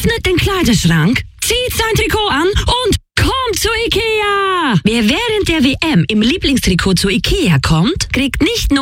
öffnet den Kleiderschrank, zieht sein Trikot an und kommt zu Ikea! Wer während der WM im Lieblingstrikot zu Ikea kommt, kriegt nicht nur